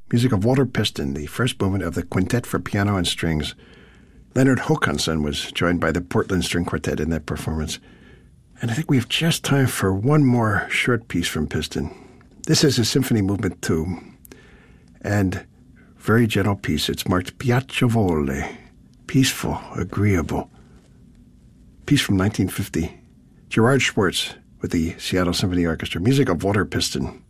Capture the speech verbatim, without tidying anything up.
music of Walter Piston, the first movement of the Quintet for Piano and Strings. Leonard Håkansson was joined by the Portland String Quartet in that performance. And I think we have just time for one more short piece from Piston. This is a symphony movement too, and very gentle piece. It's marked Piacevole, peaceful, agreeable. Piece from nineteen fifty. Gerard Schwartz with the Seattle Symphony Orchestra. Music of Walter Piston.